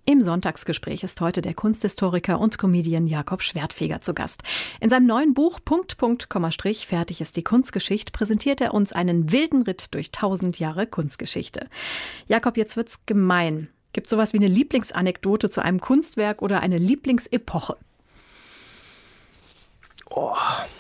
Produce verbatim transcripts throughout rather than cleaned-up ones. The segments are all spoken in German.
Im Sonntagsgespräch ist heute der Kunsthistoriker und Comedian Jakob Schwertfeger zu Gast. In seinem neuen Buch Punkt, Punkt, Komma, Strich, fertig ist die Kunstgeschichte, präsentiert er uns einen wilden Ritt durch tausend Jahre Kunstgeschichte. Jakob, jetzt wird's gemein. Gibt es sowas wie eine Lieblingsanekdote zu einem Kunstwerk oder eine Lieblingsepoche? Oh,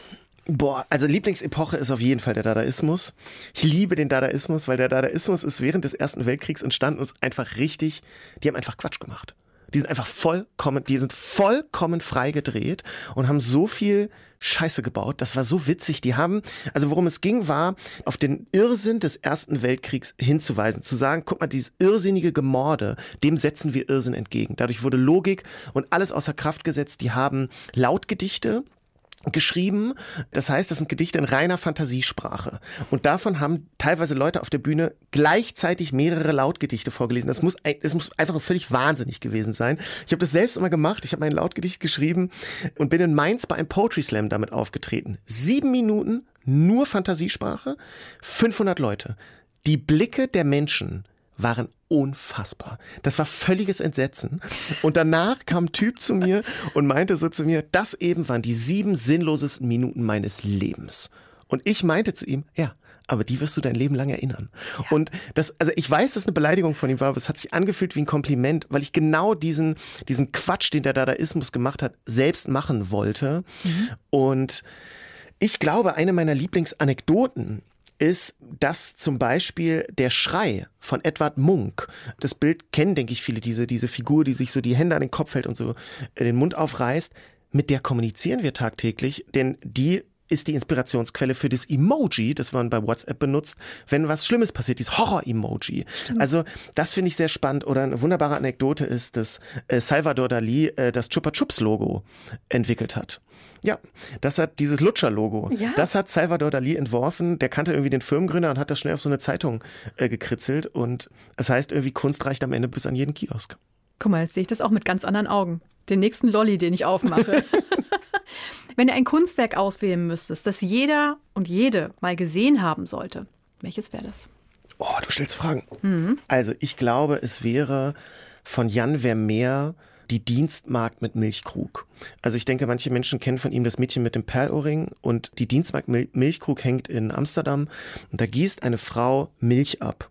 boah, also Lieblingsepoche ist auf jeden Fall der Dadaismus. Ich liebe den Dadaismus, weil der Dadaismus ist während des Ersten Weltkriegs entstanden und ist einfach richtig, die haben einfach Quatsch gemacht. Die sind einfach vollkommen, die sind vollkommen frei gedreht und haben so viel Scheiße gebaut. Das war so witzig. Die haben, also worum es ging, war, auf den Irrsinn des Ersten Weltkriegs hinzuweisen. Zu sagen, guck mal, dieses irrsinnige Gemorde, dem setzen wir Irrsinn entgegen. Dadurch wurde Logik und alles außer Kraft gesetzt. Die haben Lautgedichte geschrieben. Das heißt, das sind Gedichte in reiner Fantasiesprache. Und davon haben teilweise Leute auf der Bühne gleichzeitig mehrere Lautgedichte vorgelesen. Das muss, das muss einfach nur völlig wahnsinnig gewesen sein. Ich habe das selbst immer gemacht. Ich habe mein Lautgedicht geschrieben und bin in Mainz bei einem Poetry Slam damit aufgetreten. Sieben Minuten, nur Fantasiesprache, fünfhundert Leute. Die Blicke der Menschen waren unfassbar. Das war völliges Entsetzen. Und danach kam ein Typ zu mir und meinte so zu mir, das eben waren die sieben sinnlosesten Minuten meines Lebens. Und ich meinte zu ihm, ja, aber die wirst du dein Leben lang erinnern. Ja. Und das, also ich weiß, dass es eine Beleidigung von ihm war, aber es hat sich angefühlt wie ein Kompliment, weil ich genau diesen, diesen Quatsch, den der Dadaismus gemacht hat, selbst machen wollte. Mhm. Und ich glaube, eine meiner Lieblingsanekdoten ist, dass zum Beispiel der Schrei von Edvard Munch, das Bild kennen, denke ich, viele, diese, diese Figur, die sich so die Hände an den Kopf hält und so den Mund aufreißt, mit der kommunizieren wir tagtäglich, denn die ist die Inspirationsquelle für das Emoji, das man bei WhatsApp benutzt, wenn was Schlimmes passiert, dieses Horror-Emoji. Stimmt. Also das finde ich sehr spannend. Oder eine wunderbare Anekdote ist, dass äh, Salvador Dalí äh, das Chupa Chups-Logo entwickelt hat. Ja, das hat dieses Lutscher-Logo. Ja. Das hat Salvador Dalí entworfen. Der kannte irgendwie den Firmengründer und hat das schnell auf so eine Zeitung äh, gekritzelt. Und es heißt irgendwie, Kunst reicht am Ende bis an jeden Kiosk. Guck mal, jetzt sehe ich das auch mit ganz anderen Augen. Den nächsten Lolli, den ich aufmache. Wenn du ein Kunstwerk auswählen müsstest, das jeder und jede mal gesehen haben sollte, welches wäre das? Oh, du stellst Fragen. Mhm. Also ich glaube, es wäre von Jan Vermeer die Dienstmagd mit Milchkrug. Also ich denke, manche Menschen kennen von ihm das Mädchen mit dem Perlohrring und die Dienstmagd Mil- Milchkrug hängt in Amsterdam und da gießt eine Frau Milch ab.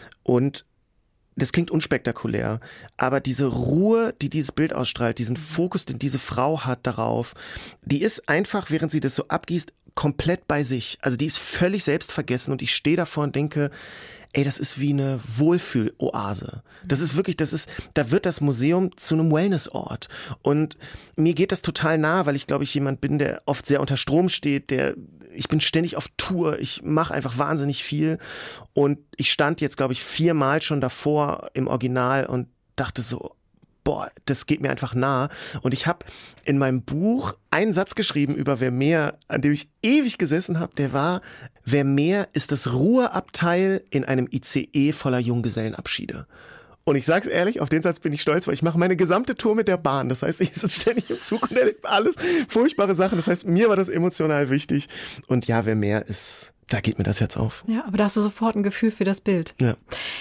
Und das klingt unspektakulär, aber diese Ruhe, die dieses Bild ausstrahlt, diesen Fokus, den diese Frau hat darauf, die ist einfach, während sie das so abgießt, komplett bei sich. Also die ist völlig selbstvergessen und ich stehe davor und denke, ey, das ist wie eine Wohlfühloase. Das ist wirklich, das ist, da wird das Museum zu einem Wellnessort. Und mir geht das total nah, weil ich glaube, ich jemand bin, der oft sehr unter Strom steht, der, ich bin ständig auf Tour, ich mache einfach wahnsinnig viel. Und ich stand jetzt, glaube ich, viermal schon davor im Original und dachte so, boah, das geht mir einfach nah. Und ich habe in meinem Buch einen Satz geschrieben über Vermeer, an dem ich ewig gesessen habe, der war, Vermeer ist das Ruheabteil in einem I C E voller Junggesellenabschiede. Und ich sag's ehrlich, auf den Satz bin ich stolz, weil ich mache meine gesamte Tour mit der Bahn. Das heißt, ich sitze ständig im Zug und erlebe alles furchtbare Sachen. Das heißt, mir war das emotional wichtig. Und ja, Vermeer ist, da geht mir das Herz auf. Ja, aber da hast du sofort ein Gefühl für das Bild. Ja.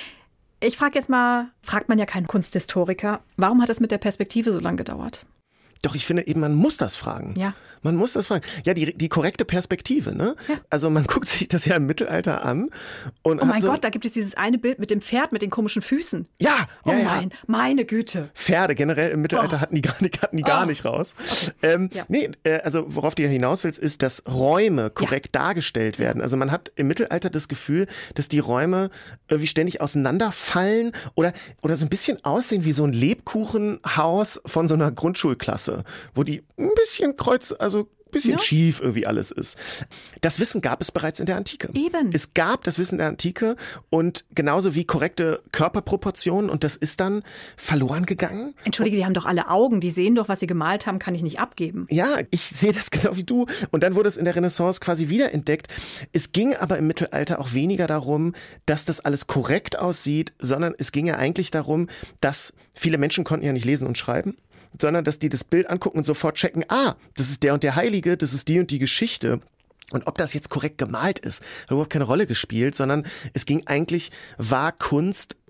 Ich frage jetzt mal, fragt man ja keinen Kunsthistoriker, warum hat es mit der Perspektive so lange gedauert? Doch, ich finde eben, man muss das fragen. Ja. Man muss das fragen. Ja, die, die korrekte Perspektive, ne? Ja. Also man guckt sich das ja im Mittelalter an. Und oh mein hat so Gott, da gibt es dieses eine Bild mit dem Pferd mit den komischen Füßen. Ja, oh ja, ja. mein, meine Güte. Pferde generell im Mittelalter oh. hatten die gar nicht, hatten die gar oh. nicht raus. Okay. Ähm, ja. Nee, äh, also worauf du ja hinaus willst, ist, dass Räume korrekt ja. dargestellt werden. Also man hat im Mittelalter das Gefühl, dass die Räume irgendwie ständig auseinanderfallen oder, oder so ein bisschen aussehen wie so ein Lebkuchenhaus von so einer Grundschulklasse, wo die ein bisschen kreuz, also bisschen ja. schief irgendwie alles ist. Das Wissen gab es bereits in der Antike. Eben. Es gab das Wissen der Antike und genauso wie korrekte Körperproportionen und das ist dann verloren gegangen. Entschuldige, die haben doch alle Augen, die sehen doch, was sie gemalt haben, kann ich nicht abgeben. Ja, ich sehe das genau wie du. Und dann wurde es in der Renaissance quasi wiederentdeckt. Es ging aber im Mittelalter auch weniger darum, dass das alles korrekt aussieht, sondern es ging ja eigentlich darum, dass viele Menschen konnten ja nicht lesen und schreiben, sondern dass die das Bild angucken und sofort checken, ah, das ist der und der Heilige, das ist die und die Geschichte. Und ob das jetzt korrekt gemalt ist, hat überhaupt keine Rolle gespielt, sondern es ging eigentlich, war Kunst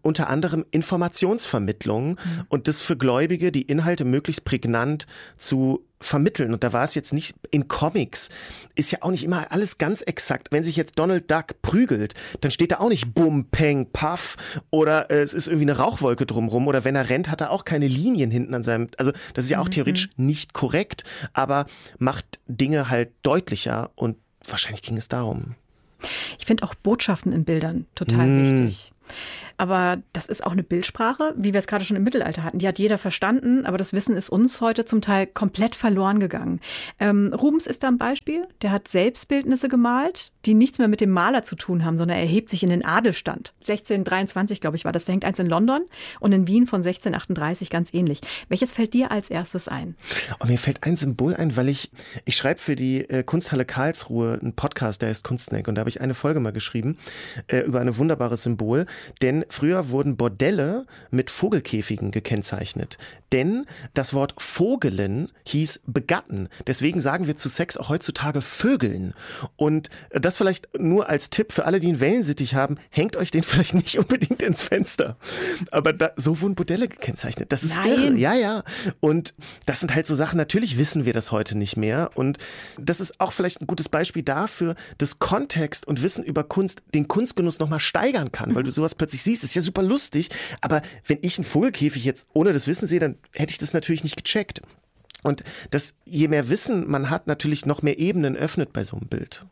unter anderem Informationsvermittlung mhm. und das für Gläubige, die Inhalte möglichst prägnant zu vermitteln. Und da war es jetzt nicht in Comics, ist ja auch nicht immer alles ganz exakt. Wenn sich jetzt Donald Duck prügelt, dann steht da auch nicht Bum, Peng, Puff oder äh, es ist irgendwie eine Rauchwolke drumrum oder wenn er rennt, hat er auch keine Linien hinten an seinem, also das ist ja auch mhm. theoretisch nicht korrekt, aber macht Dinge halt deutlicher und wahrscheinlich ging es darum. Ich finde auch Botschaften in Bildern total mm. wichtig. Aber das ist auch eine Bildsprache, wie wir es gerade schon im Mittelalter hatten. Die hat jeder verstanden, aber das Wissen ist uns heute zum Teil komplett verloren gegangen. Ähm, Rubens ist da ein Beispiel. Der hat Selbstbildnisse gemalt, die nichts mehr mit dem Maler zu tun haben, sondern er hebt sich in den Adelstand. sechzehnhundertdreiundzwanzig, glaube ich, war das. Da hängt eins in London und in Wien von sechzehnhundertachtunddreißig ganz ähnlich. Welches fällt dir als erstes ein? Oh, mir fällt ein Symbol ein, weil ich, ich schreibe für die äh, Kunsthalle Karlsruhe einen Podcast, der heißt Kunstsnack. Und da habe ich eine Folge mal geschrieben äh, über ein wunderbares Symbol. Denn früher wurden Bordelle mit Vogelkäfigen gekennzeichnet. Denn das Wort Vogelen hieß begatten. Deswegen sagen wir zu Sex auch heutzutage Vögeln. Und das vielleicht nur als Tipp für alle, die einen Wellensittich haben, hängt euch den vielleicht nicht unbedingt ins Fenster. Aber da, so wurden Bordelle gekennzeichnet. Das ist Nein. irre. Ja, ja. Und das sind halt so Sachen, natürlich wissen wir das heute nicht mehr. Und das ist auch vielleicht ein gutes Beispiel dafür, dass Kontext und Wissen über Kunst den Kunstgenuss nochmal steigern kann, weil du sowas plötzlich siehst. Das ist ja super lustig. Aber wenn ich einen Vogelkäfig jetzt ohne das Wissen sehe, dann hätte ich das natürlich nicht gecheckt. Und das, je mehr Wissen man hat, natürlich noch mehr Ebenen öffnet bei so einem Bild.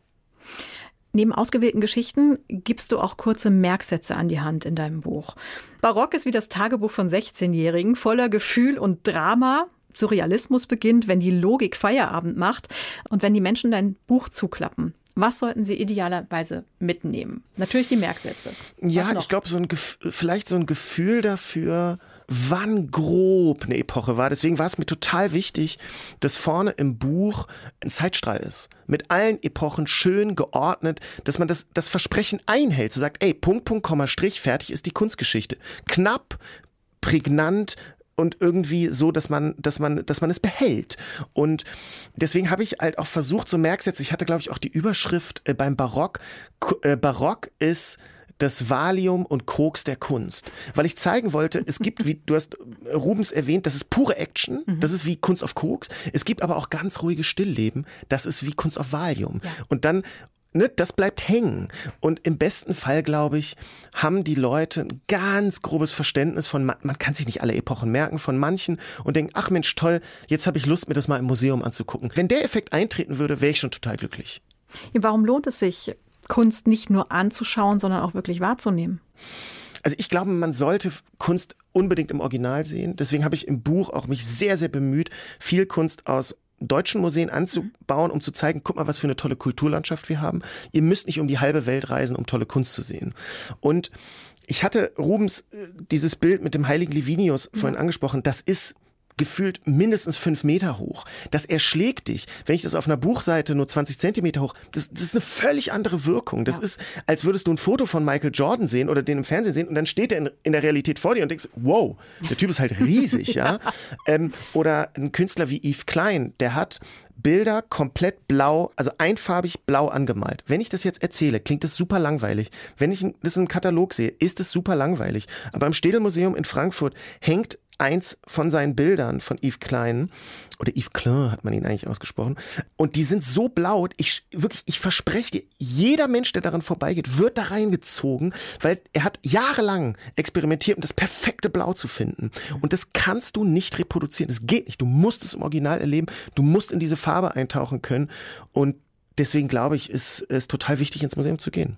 Neben ausgewählten Geschichten gibst du auch kurze Merksätze an die Hand in deinem Buch. Barock ist wie das Tagebuch von sechzehnjährigen, voller Gefühl und Drama. Surrealismus beginnt, wenn die Logik Feierabend macht und wenn die Menschen dein Buch zuklappen. Was sollten sie idealerweise mitnehmen? Natürlich die Merksätze. Was ja, noch? Ich glaube, so ein Gef- vielleicht so ein Gefühl dafür, wann grob eine Epoche war. Deswegen war es mir total wichtig, dass vorne im Buch ein Zeitstrahl ist. Mit allen Epochen schön geordnet, dass man das, das Versprechen einhält. So sagt, ey, Punkt, Punkt, Komma, Strich, fertig ist die Kunstgeschichte. Knapp, prägnant, und irgendwie so, dass man, dass man, dass man es behält. Und deswegen habe ich halt auch versucht, so Merksätze, ich hatte, glaube ich, auch die Überschrift äh, beim Barock, äh, Barock ist das Valium und Koks der Kunst. Weil ich zeigen wollte, es gibt, wie du hast Rubens erwähnt, das ist pure Action, mhm. das ist wie Kunst auf Koks. Es gibt aber auch ganz ruhige Stillleben, das ist wie Kunst auf Valium. Ja. Und dann Ne, das bleibt hängen. Und im besten Fall, glaube ich, haben die Leute ein ganz grobes Verständnis von, man, man kann sich nicht alle Epochen merken, von manchen und denken, ach Mensch, toll, jetzt habe ich Lust, mir das mal im Museum anzugucken. Wenn der Effekt eintreten würde, wäre ich schon total glücklich. Ja, warum lohnt es sich, Kunst nicht nur anzuschauen, sondern auch wirklich wahrzunehmen? Also ich glaube, man sollte Kunst unbedingt im Original sehen. Deswegen habe ich im Buch auch mich sehr, sehr bemüht, viel Kunst aus deutschen Museen anzubauen, um zu zeigen, guck mal, was für eine tolle Kulturlandschaft wir haben. Ihr müsst nicht um die halbe Welt reisen, um tolle Kunst zu sehen. Und ich hatte Rubens dieses Bild mit dem heiligen Livinius vorhin ja. angesprochen, das ist gefühlt mindestens fünf Meter hoch. Das erschlägt dich. Wenn ich das auf einer Buchseite nur zwanzig Zentimeter hoch, das, das ist eine völlig andere Wirkung. Das ja. ist, als würdest du ein Foto von Michael Jordan sehen oder den im Fernsehen sehen und dann steht er in, in der Realität vor dir und denkst, wow, der Typ ist halt riesig, ja. Ähm, oder ein Künstler wie Yves Klein, der hat Bilder komplett blau, also einfarbig blau angemalt. Wenn ich das jetzt erzähle, klingt das super langweilig. Wenn ich das in einem Katalog sehe, ist es super langweilig. Aber im Städel-Museum in Frankfurt hängt eins von seinen Bildern von Yves Klein, oder Yves Klein hat man ihn eigentlich ausgesprochen, und die sind so blau, ich wirklich, ich verspreche dir, jeder Mensch, der daran vorbeigeht, wird da reingezogen, weil er hat jahrelang experimentiert, um das perfekte Blau zu finden. Und das kannst du nicht reproduzieren, das geht nicht, du musst es im Original erleben, du musst in diese Farbe eintauchen können, und deswegen glaube ich, ist es total wichtig, ins Museum zu gehen.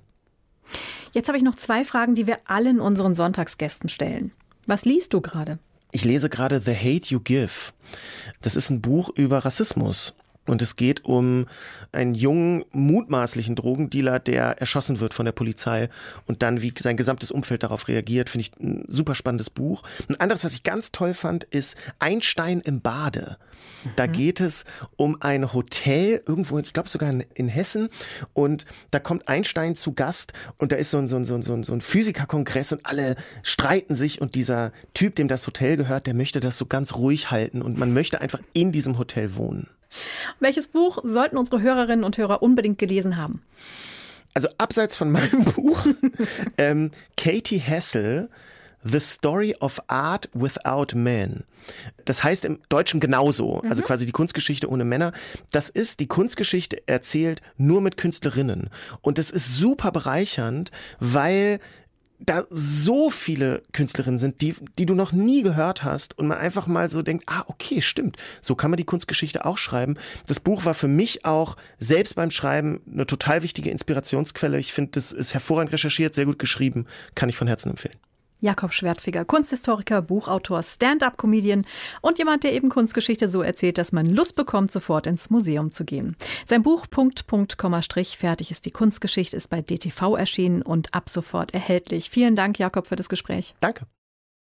Jetzt habe ich noch zwei Fragen, die wir allen unseren Sonntagsgästen stellen. Was liest du gerade? Ich lese gerade The Hate You Give. Das ist ein Buch über Rassismus. Und es geht um einen jungen, mutmaßlichen Drogendealer, der erschossen wird von der Polizei und dann, wie sein gesamtes Umfeld darauf reagiert, finde ich ein super spannendes Buch. Ein anderes, was ich ganz toll fand, ist Einstein im Bade. Da geht es um ein Hotel irgendwo, ich glaube sogar in Hessen, und da kommt Einstein zu Gast und da ist so ein, so ein, so ein, so ein Physikerkongress und alle streiten sich und dieser Typ, dem das Hotel gehört, der möchte das so ganz ruhig halten und man möchte einfach in diesem Hotel wohnen. Welches Buch sollten unsere Hörerinnen und Hörer unbedingt gelesen haben? Also abseits von meinem Buch, ähm, Katie Hessel, The Story of Art Without Men. Das heißt im Deutschen genauso, also mhm. quasi die Kunstgeschichte ohne Männer. Das ist die Kunstgeschichte erzählt nur mit Künstlerinnen. Und das ist super bereichernd, weil da so viele Künstlerinnen sind, die, die du noch nie gehört hast und man einfach mal so denkt, ah, okay, stimmt, so kann man die Kunstgeschichte auch schreiben. Das Buch war für mich auch selbst beim Schreiben eine total wichtige Inspirationsquelle. Ich finde, das ist hervorragend recherchiert, sehr gut geschrieben, kann ich von Herzen empfehlen. Jakob Schwertfeger, Kunsthistoriker, Buchautor, Stand-up-Comedian und jemand, der eben Kunstgeschichte so erzählt, dass man Lust bekommt, sofort ins Museum zu gehen. Sein Buch Punkt, Punkt, Komma, Strich, fertig ist die Kunstgeschichte, ist bei D T V erschienen und ab sofort erhältlich. Vielen Dank, Jakob, für das Gespräch. Danke.